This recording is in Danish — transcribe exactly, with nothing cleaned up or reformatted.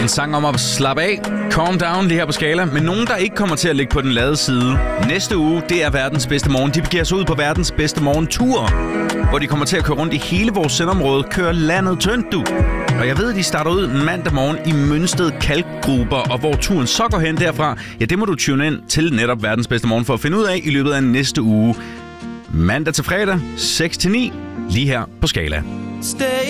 En sang om at slappe af, calm down lige her på Skala, men nogen, der ikke kommer til at ligge på den lade side. Næste uge, det er verdens bedste morgen. De begiver sig ud på verdens bedste morgentur, hvor de kommer til at køre rundt i hele vores sendområde, køre landet tyndt, du. Og jeg ved, at de starter ud mandag morgen i Mønsted Kalkgruber, og hvor turen så går hen derfra, ja, det må du tune ind til netop verdens bedste morgen for at finde ud af i løbet af næste uge. Mandag til fredag, seks til ni, lige her på Skala. Stay